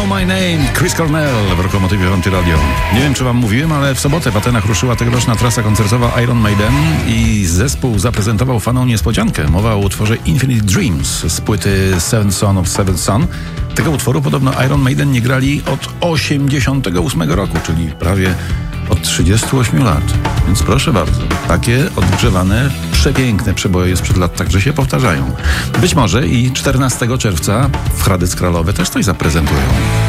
Know My Name, Chris Cornell w Lokomotywie Antyradio. Nie wiem, czy wam mówiłem, ale w sobotę w Atenach ruszyła tegoroczna trasa koncertowa Iron Maiden i zespół zaprezentował fanom niespodziankę. Mowa o utworze Infinite Dreams z płyty Seven Son of Seven Son. Tego utworu podobno Iron Maiden nie grali od 88 roku, czyli prawie od 38 lat. Więc proszę bardzo, takie odgrzewane, przepiękne przeboje sprzed lat także się powtarzają. Być może i 14 czerwca w Hradec Kralowy też coś zaprezentują.